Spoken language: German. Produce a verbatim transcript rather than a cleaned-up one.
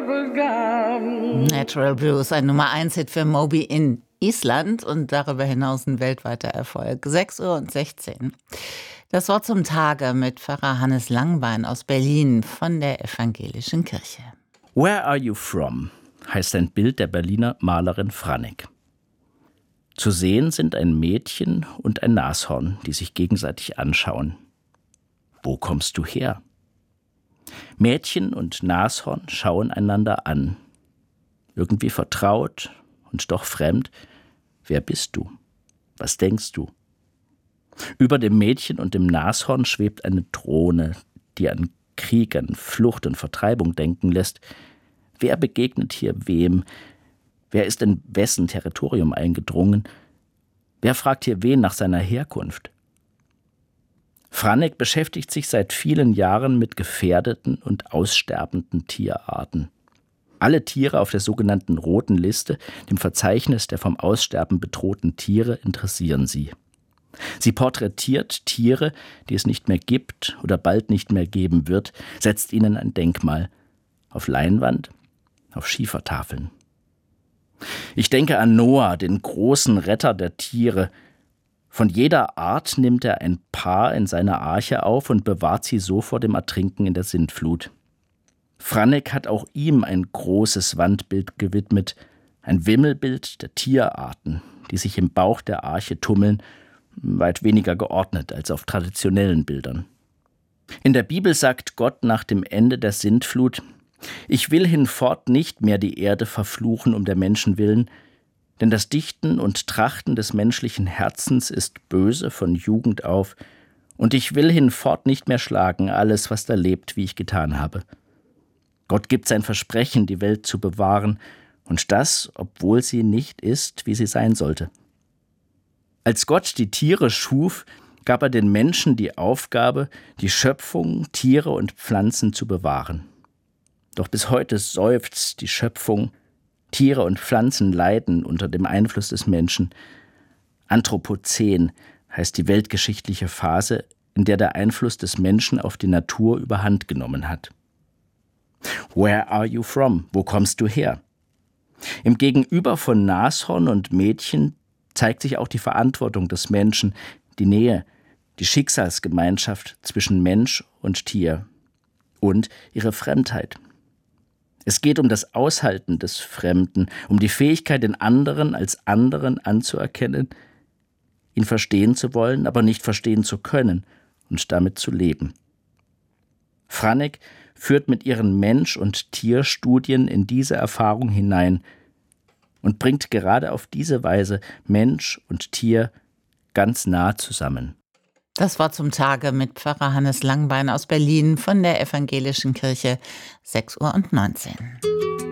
Natural Blues, ein Nummer eins Hit für Moby in Island und darüber hinaus ein weltweiter Erfolg. sechs Uhr und sechzehn. Das Wort zum Tage mit Pfarrer Hannes Langbein aus Berlin von der Evangelischen Kirche. Where are you from? Heißt ein Bild der Berliner Malerin Franneck. Zu sehen sind ein Mädchen und ein Nashorn, die sich gegenseitig anschauen. Wo kommst du her? Mädchen und Nashorn schauen einander an. Irgendwie vertraut und doch fremd. Wer bist du? Was denkst du? Über dem Mädchen und dem Nashorn schwebt eine Drohne, die an Krieg, an Flucht und Vertreibung denken lässt. Wer begegnet hier wem? Wer ist in wessen Territorium eingedrungen? Wer fragt hier wen nach seiner Herkunft? Franneck beschäftigt sich seit vielen Jahren mit gefährdeten und aussterbenden Tierarten. Alle Tiere auf der sogenannten Roten Liste, dem Verzeichnis der vom Aussterben bedrohten Tiere, interessieren sie. Sie porträtiert Tiere, die es nicht mehr gibt oder bald nicht mehr geben wird, setzt ihnen ein Denkmal. Auf Leinwand, auf Schiefertafeln. Ich denke an Noah, den großen Retter der Tiere. Von jeder Art nimmt er ein Paar in seine Arche auf und bewahrt sie so vor dem Ertrinken in der Sintflut. Franneck hat auch ihm ein großes Wandbild gewidmet, ein Wimmelbild der Tierarten, die sich im Bauch der Arche tummeln, weit weniger geordnet als auf traditionellen Bildern. In der Bibel sagt Gott nach dem Ende der Sintflut: Ich will hinfort nicht mehr die Erde verfluchen um der Menschen willen, denn das Dichten und Trachten des menschlichen Herzens ist böse von Jugend auf, und ich will hinfort nicht mehr schlagen alles, was da lebt, wie ich getan habe. Gott gibt sein Versprechen, die Welt zu bewahren, und das, obwohl sie nicht ist, wie sie sein sollte. Als Gott die Tiere schuf, gab er den Menschen die Aufgabe, die Schöpfung, Tiere und Pflanzen zu bewahren. Doch bis heute seufzt die Schöpfung, Tiere und Pflanzen leiden unter dem Einfluss des Menschen. Anthropozän heißt die weltgeschichtliche Phase, in der der Einfluss des Menschen auf die Natur überhand genommen hat. Where are you from? Wo kommst du her? Im Gegenüber von Nashorn und Mädchen zeigt sich auch die Verantwortung des Menschen, die Nähe, die Schicksalsgemeinschaft zwischen Mensch und Tier und ihre Fremdheit. Es geht um das Aushalten des Fremden, um die Fähigkeit, den anderen als anderen anzuerkennen, ihn verstehen zu wollen, aber nicht verstehen zu können und damit zu leben. Franneck führt mit ihren Mensch- und Tierstudien in diese Erfahrung hinein und bringt gerade auf diese Weise Mensch und Tier ganz nah zusammen. Das war zum Tage mit Pfarrer Hannes Langbein aus Berlin von der Evangelischen Kirche, sechs Uhr und neunzehn.